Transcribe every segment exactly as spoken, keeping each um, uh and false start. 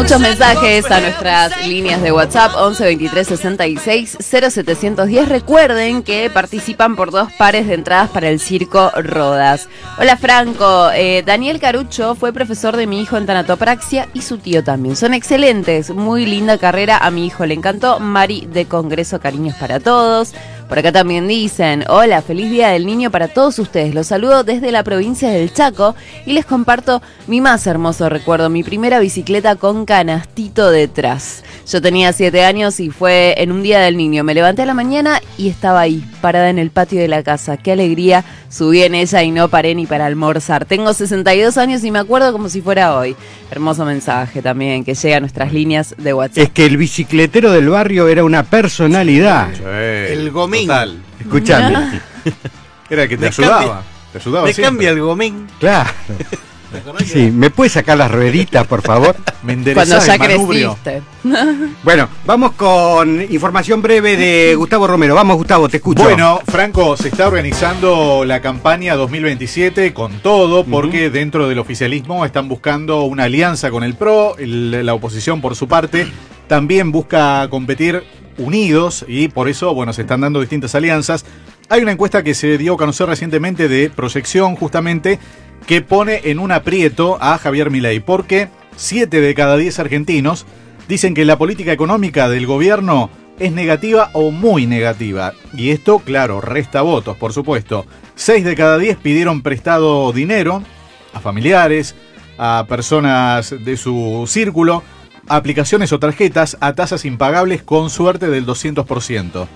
muchos mensajes a nuestras líneas de WhatsApp once veintitrés sesenta y seis cero setecientos diez. Recuerden que participan por dos pares de entradas para el Circo Rodas. Hola Franco, eh, Daniel Carucho fue profesor de mi hijo en tanatopraxia y su tío también. Son excelentes, muy linda carrera, a mi hijo le encantó. Mari de Congreso, cariños para todos. Por acá también dicen, hola, feliz Día del Niño para todos ustedes. Los saludo desde la provincia del Chaco y les comparto mi más hermoso recuerdo, mi primera bicicleta con canastito detrás. Yo tenía siete años y fue en un Día del Niño. Me levanté a la mañana y estaba ahí, parada en el patio de la casa. Qué alegría, subí en ella y no paré ni para almorzar. Tengo sesenta y dos años y me acuerdo como si fuera hoy. Hermoso mensaje también que llega a nuestras líneas de WhatsApp. Es que el bicicletero del barrio era una personalidad. Sí, el gomín. Total. Escuchame. Era el que te Me ayudaba. cambia- Te ayudaba Me siempre. cambia el gomín. Claro. ¿Te acordás Sí, ¿me puedes sacar las rueditas, por favor? Me enderezaba Cuando ya el manubrio. creciste. Bueno, vamos con información breve de Gustavo Romero. Vamos, Gustavo, te escucho. Bueno, Franco, se está organizando la campaña dos mil veintisiete con todo, porque uh-huh. dentro del oficialismo están buscando una alianza con el P R O, el, la oposición por su parte también busca competir unidos y por eso, bueno, se están dando distintas alianzas. Hay una encuesta que se dio a conocer recientemente de Proyección, justamente, que pone en un aprieto a Javier Milei, porque siete de cada diez argentinos dicen que la política económica del gobierno es negativa o muy negativa. Y esto, claro, resta votos, por supuesto. seis de cada diez pidieron prestado dinero a familiares, a personas de su círculo, a aplicaciones o tarjetas a tasas impagables con suerte del doscientos por ciento.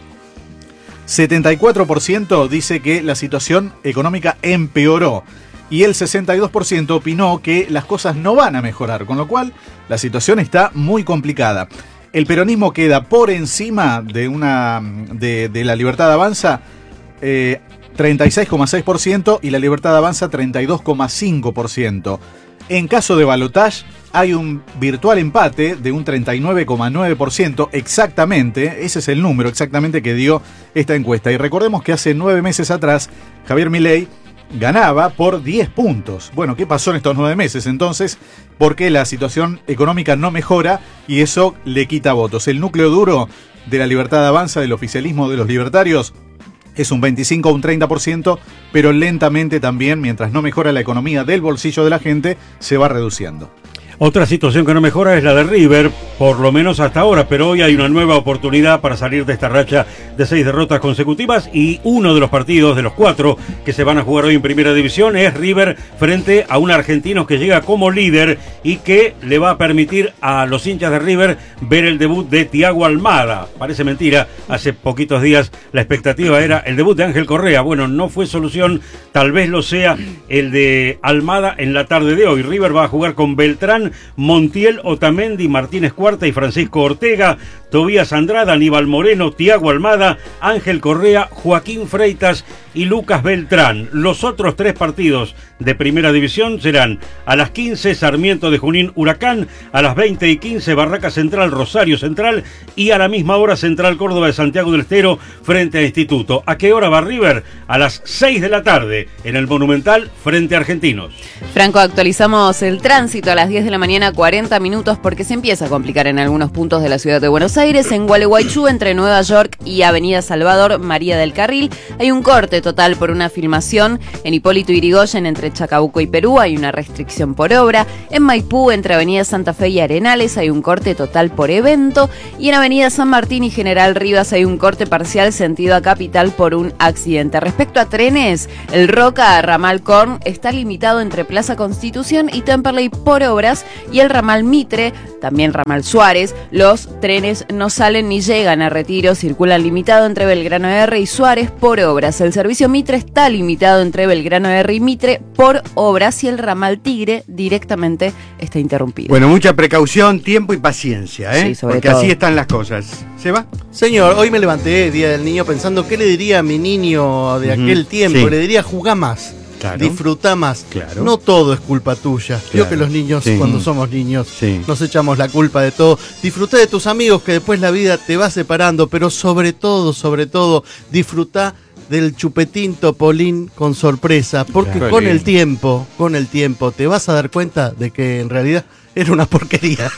setenta y cuatro por ciento dice que la situación económica empeoró. Y el sesenta y dos por ciento opinó que las cosas no van a mejorar, con lo cual la situación está muy complicada. El peronismo queda por encima de una de, de la Libertad Avanza, eh, treinta y seis coma seis por ciento, y la Libertad Avanza treinta y dos coma cinco por ciento. En caso de balotaje hay un virtual empate de un treinta y nueve coma nueve por ciento exactamente, ese es el número exactamente que dio esta encuesta. Y recordemos que hace nueve meses atrás Javier Milei ganaba por diez puntos. Bueno, ¿qué pasó en estos nueve meses entonces? Porque la situación económica no mejora y eso le quita votos. El núcleo duro de la Libertad Avanza, del oficialismo de los libertarios, es un veinticinco o un treinta por ciento, pero lentamente también, mientras no mejora la economía del bolsillo de la gente, se va reduciendo. Otra situación que no mejora es la de River, por lo menos hasta ahora, pero hoy hay una nueva oportunidad para salir de esta racha de seis derrotas consecutivas y uno de los partidos de los cuatro que se van a jugar hoy en Primera División es River frente a un argentino que llega como líder y que le va a permitir a los hinchas de River ver el debut de Thiago Almada. Parece mentira, hace poquitos días la expectativa era el debut de Ángel Correa. Bueno, no fue solución, tal vez lo sea el de Almada en la tarde de hoy. River va a jugar con Beltrán, Montiel, Otamendi, Martínez Cuarta y Francisco Ortega, Tobías Andrada, Aníbal Moreno, Thiago Almada, Ángel Correa, Joaquín Freitas y Lucas Beltrán. Los otros tres partidos de Primera División serán a las quince Sarmiento de Junín Huracán, a las veinte y quince Barraca Central Rosario Central y a la misma hora Central Córdoba de Santiago del Estero frente a Instituto. ¿A qué hora va River? A las seis de la tarde en el Monumental frente a Argentinos. Franco, actualizamos el tránsito a las diez de la mañana, cuarenta minutos, porque se empieza a complicar en algunos puntos de la ciudad de Buenos Aires. En Gualeguaychú, entre Nueva York y Avenida Salvador María del Carril, hay un corte total por una filmación. En Hipólito Yrigoyen, entre Chacabuco y Perú, hay una restricción por obra. En Maipú, entre Avenida Santa Fe y Arenales, hay un corte total por evento. Y en Avenida San Martín y General Rivas hay un corte parcial sentido a Capital por un accidente. Respecto a trenes, el Roca Ramal Korn está limitado entre Plaza Constitución y Temperley por obras, y el ramal Mitre, también ramal Suárez, los trenes no salen ni llegan a Retiro, circulan limitado entre Belgrano R y Suárez por obras. El servicio Mitre está limitado entre Belgrano R y Mitre por obras, y el ramal Tigre directamente está interrumpido. Bueno, mucha precaución, tiempo y paciencia, ¿eh? Sí, sobre Porque todo. así están las cosas. ¿Se va? Señor, hoy me levanté, Día del Niño, pensando qué le diría a mi niño de aquel Ujú, tiempo. sí. Le diría, jugá más. Claro. Disfruta más. Claro. No todo es culpa tuya. Creo Claro. que los niños, Sí. cuando somos niños, Sí. nos echamos la culpa de todo. Disfruta de tus amigos, que después la vida te va separando, pero sobre todo, sobre todo, disfruta del chupetín Topolín con sorpresa, porque Claro. con Qué el lindo. tiempo, con el tiempo, te vas a dar cuenta de que en realidad Era una porquería.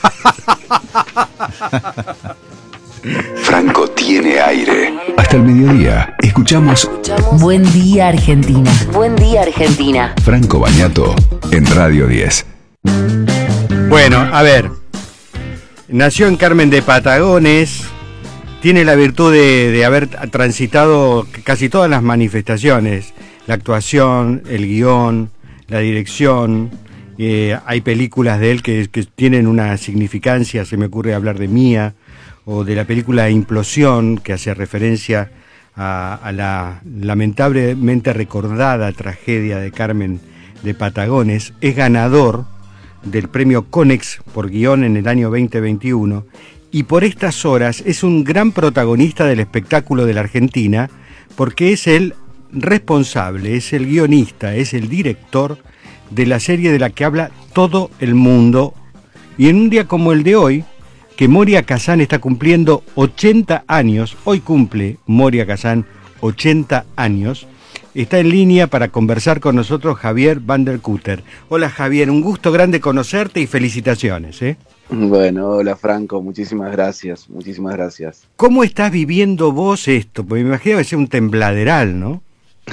Franco tiene aire. Hasta el mediodía. Escuchamos Buen Día Argentina. Buen día, Argentina. Franco Bagnato en Radio diez. Bueno, a ver. Nació en Carmen de Patagones. Tiene la virtud de, de haber transitado casi todas las manifestaciones. La actuación, el guión, la dirección. Eh, hay películas de él que, que tienen una significancia. Se me ocurre hablar de Mía, o de la película Implosión, que hace referencia a, a la lamentablemente recordada tragedia de Carmen de Patagones. Es ganador del premio Conex por guión en el año veinte veintiuno, y por estas horas es un gran protagonista del espectáculo de la Argentina, porque es el responsable, es el guionista, es el director de la serie de la que habla todo el mundo. Y en un día como el de hoy, que Moria Kazan está cumpliendo ochenta años, hoy cumple Moria Kazan ochenta años, está en línea para conversar con nosotros Javier Van der Kutter. Hola Javier, un gusto grande conocerte y felicitaciones, ¿eh? Bueno, hola Franco, muchísimas gracias, muchísimas gracias. ¿Cómo estás viviendo vos esto? Porque me imagino que es un tembladeral, ¿no?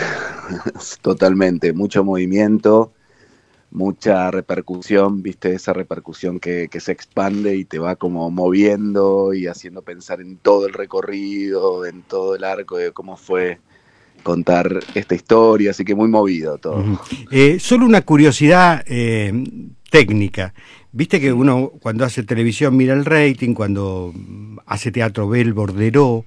Totalmente, mucho movimiento, mucha repercusión, viste, esa repercusión que, que se expande y te va como moviendo y haciendo pensar en todo el recorrido, en todo el arco de cómo fue contar esta historia, así que muy movido todo. Uh-huh. Eh, solo una curiosidad eh, técnica. Viste que uno cuando hace televisión mira el rating, cuando hace teatro ve el borderó.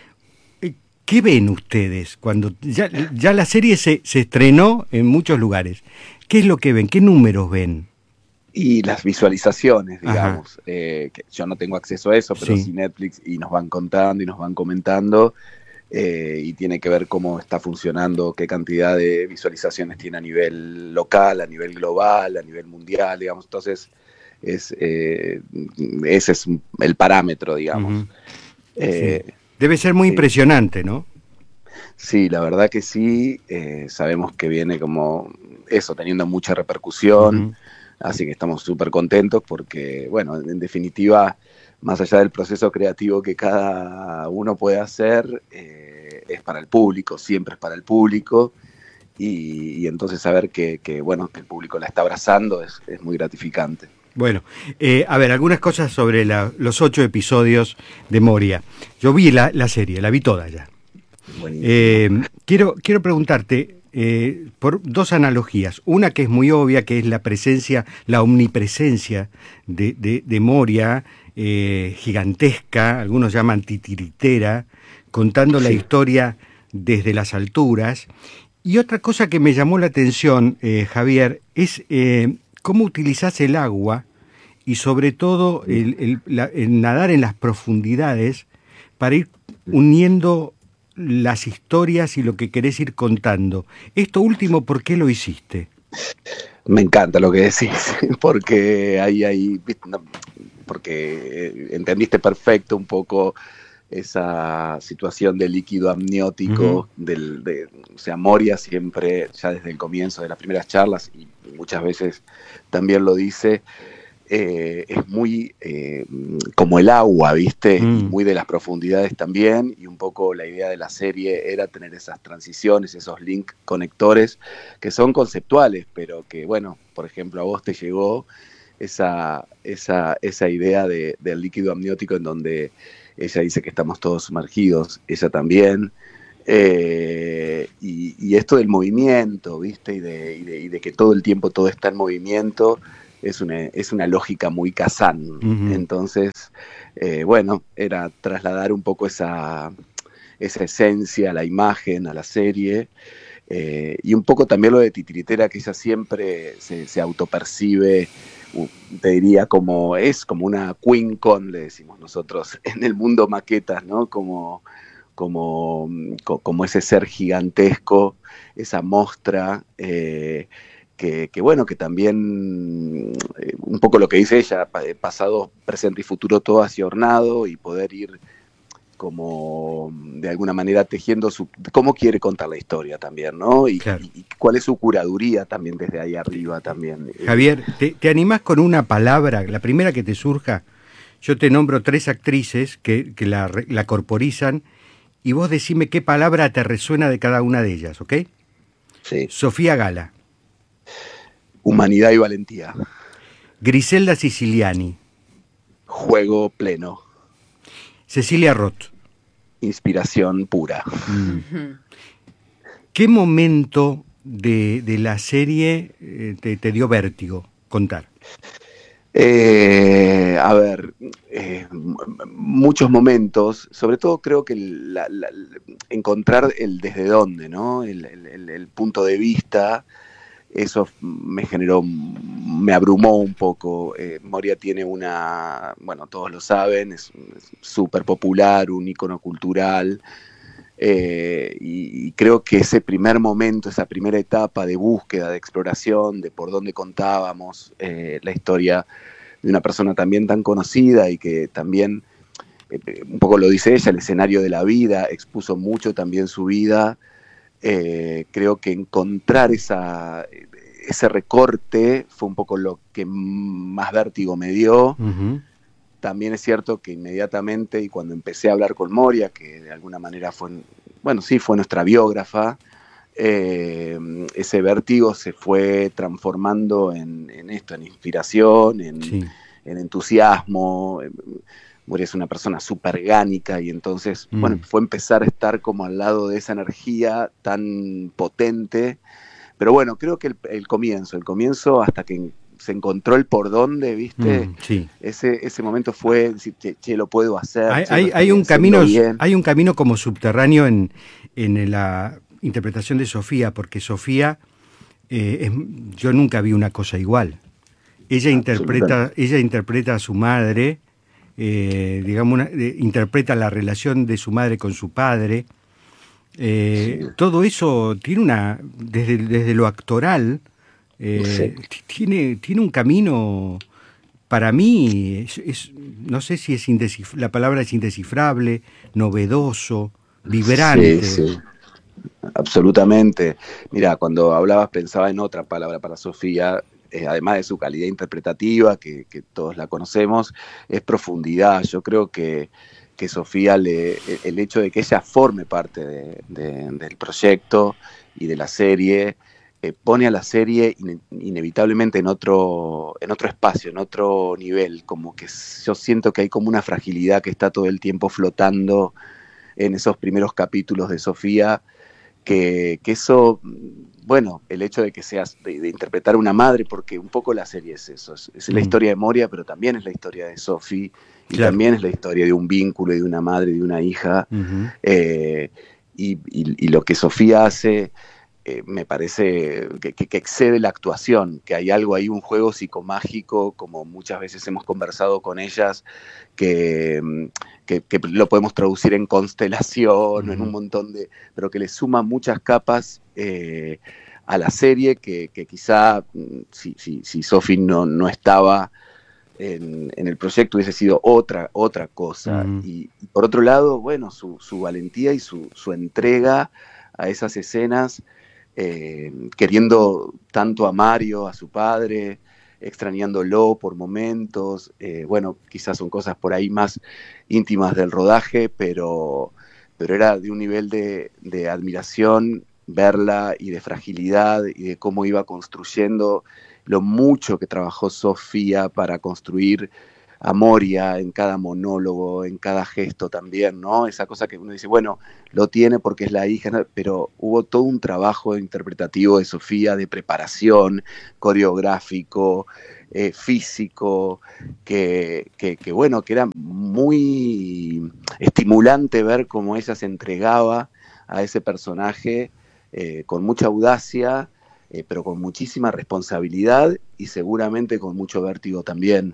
¿Qué ven ustedes cuando ya, ya la serie se, se estrenó en muchos lugares? ¿Qué es lo que ven? ¿Qué números ven? Y las visualizaciones, digamos. Eh, que yo no tengo acceso a eso, pero sí. sí Netflix, y nos van contando y nos van comentando. Eh, y tiene que ver cómo está funcionando, qué cantidad de visualizaciones tiene a nivel local, a nivel global, a nivel mundial, digamos. Entonces, es eh, ese es el parámetro, digamos. Uh-huh. eh, sí. Debe ser muy sí. impresionante, ¿no? Sí, la verdad que sí. Eh, sabemos que viene como eso, teniendo mucha repercusión. Uh-huh. Así que estamos súper contentos porque, bueno, en definitiva, más allá del proceso creativo que cada uno puede hacer, eh, es para el público, siempre es para el público. Y, y entonces saber que, que, bueno, que el público la está abrazando es, es muy gratificante. Bueno, eh, a ver, algunas cosas sobre la, los ocho episodios de Moria. Yo vi la, la serie, la vi toda ya. Eh, quiero, quiero preguntarte eh, por dos analogías. Una que es muy obvia, que es la presencia, la omnipresencia de, de, de Moria, eh, gigantesca, algunos llaman titiritera, contando sí. la historia desde las alturas. Y otra cosa que me llamó la atención, eh, Javier, es... Eh, cómo utilizás el agua y sobre todo el, el, la, el nadar en las profundidades para ir uniendo las historias y lo que querés ir contando. Esto último, ¿por qué lo hiciste? Me encanta lo que decís, porque ahí, ahí, porque entendiste perfecto un poco esa situación de líquido amniótico, uh-huh. del, de, o sea, Moria siempre, ya desde el comienzo de las primeras charlas, y muchas veces también lo dice, eh, es muy eh, como el agua, ¿viste? Mm. Y muy de las profundidades también, y un poco la idea de la serie era tener esas transiciones, esos link conectores, que son conceptuales, pero que, bueno, por ejemplo, a vos te llegó esa, esa, esa idea de, del líquido amniótico en donde ella dice que estamos todos sumergidos, ella también, eh, y, y esto del movimiento, ¿viste? Y de, y, de, y de que todo el tiempo todo está en movimiento, es una, es una lógica muy Kazan. Uh-huh. Entonces, eh, bueno, era trasladar un poco esa, esa esencia a la imagen, a la serie, eh, y un poco también lo de titiritera, que ella siempre se, se autopercibe, te diría como es como una Queen Con, le decimos nosotros en el mundo maquetas, ¿no? Como, como, como ese ser gigantesco, esa mostra, eh, que, que bueno, que también eh, un poco lo que dice ella, pasado, presente y futuro todo así ornado, y poder ir como de alguna manera tejiendo su, cómo quiere contar la historia también, ¿no? Y, Claro. y, y cuál es su curaduría también desde ahí arriba también. Javier, ¿te, te animás con una palabra, la primera que te surja? Yo te nombro tres actrices que, que la, re- la corporizan y vos decime qué palabra te resuena de cada una de ellas, ¿ok? Sí. Sofía Gala, Humanidad y valentía. Griselda Siciliani, Juego pleno. Cecilia Roth. Inspiración pura. ¿Qué momento de, de la serie eh, te, te dio vértigo contar? Eh, a ver, eh, m- muchos momentos, sobre todo creo que la- la- la- encontrar el desde dónde, ¿no? El, el- el- el punto de vista, eso me generó, me abrumó un poco. Eh, Moria tiene una, bueno, todos lo saben, es es súper popular, un ícono cultural. Eh, y, y creo que ese primer momento, esa primera etapa de búsqueda, de exploración, de por dónde contábamos eh, la historia de una persona también tan conocida y que también, eh, un poco lo dice ella, el escenario de la vida, expuso mucho también su vida. Eh, creo que encontrar esa, ese recorte fue un poco lo que más vértigo me dio. Ujú. También es cierto que inmediatamente, y cuando empecé a hablar con Moria, que de alguna manera fue, bueno, sí, fue nuestra biógrafa, eh, ese vértigo se fue transformando en, en esto, en inspiración, en, Sí. en entusiasmo. Moria es una persona súper gánica y entonces, Mm. bueno, fue empezar a estar como al lado de esa energía tan potente. Pero bueno, creo que el, el comienzo, el comienzo hasta que se encontró el por dónde, ¿viste? Mm, sí. Ese, ese momento fue decir, che, che, lo puedo hacer. Hay, che, lo hay, estoy hay un haciendo camino, bien. hay un camino como subterráneo en, en la interpretación de Sofía, porque Sofía, eh, es- yo nunca vi una cosa igual. Ella interpreta, ella interpreta a su madre, eh, digamos, una- eh, interpreta la relación de su madre con su padre. Eh, Sí. Todo eso tiene una, desde, desde lo actoral, eh, Sí. t- tiene, tiene un camino, para mí, es, es- no sé si es indescif- la palabra es indescifrable, novedoso, vibrante. Sí, sí, absolutamente. Mira, cuando hablabas pensaba en otra palabra para Sofía, eh, además de su calidad interpretativa, que, que todos la conocemos, es profundidad. Yo creo que, que Sofía, le, el hecho de que ella forme parte de- de- del proyecto y de la serie, eh, pone a la serie ine- inevitablemente en otro, en otro espacio, en otro nivel. Como que yo siento que hay como una fragilidad que está todo el tiempo flotando en esos primeros capítulos de Sofía, que, que eso, bueno, el hecho de que seas, de, de interpretar a una madre, porque un poco la serie es eso, es, es la Mm. historia de Moria, pero también es la historia de Sophie, y Claro. también es la historia de un vínculo y de una madre y de una hija, Ujú. eh, y, y- y lo que Sofía hace, eh, me parece que, que- que excede la actuación, que hay algo ahí, un juego psicomágico, como muchas veces hemos conversado con ellas, que, mm, que, que lo podemos traducir en constelación, o en un Ujú. montón de, pero que le suma muchas capas eh, a la serie, que, que quizá mm, si, si, si Sophie no, no estaba en, en el proyecto hubiese sido otra, otra cosa. Mm. Y, y por otro lado, bueno, su, su valentía y su, su entrega a esas escenas, eh, queriendo tanto a Mario, a su padre, extrañándolo por momentos. Eh, bueno, quizás son cosas por ahí más íntimas del rodaje, pero, pero era de un nivel de, de admiración verla y de fragilidad y de cómo iba construyendo, lo mucho que trabajó Sofía para construir a Moria en cada monólogo, en cada gesto también, ¿no? Esa cosa que uno dice, bueno, lo tiene porque es la hija, ¿no? Pero hubo todo un trabajo interpretativo de Sofía, de preparación, coreográfico, eh, físico, que, que, que, bueno, que era muy estimulante ver cómo ella se entregaba a ese personaje eh, con mucha audacia, eh, pero con muchísima responsabilidad y seguramente con mucho vértigo también.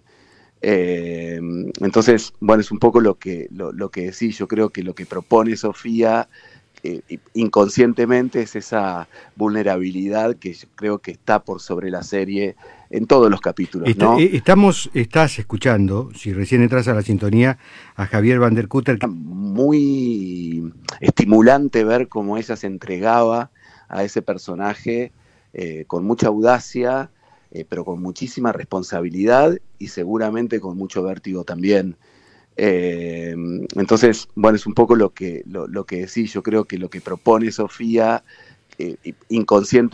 Eh, entonces, bueno, es un poco lo que, lo, lo que decís. Yo creo que lo que propone Sofía eh, inconscientemente es esa vulnerabilidad que yo creo que está por sobre la serie en todos los capítulos, Está, ¿no? eh, estamos, estás escuchando, si recién entras a la sintonía, a Javier Van der Kutter. Que... Muy estimulante ver cómo ella se entregaba a ese personaje eh, con mucha audacia, eh, pero con muchísima responsabilidad y seguramente con mucho vértigo también. Eh, entonces, bueno, es un poco lo que, lo, lo que decís. Yo creo que lo que propone Sofía, eh, inconsciente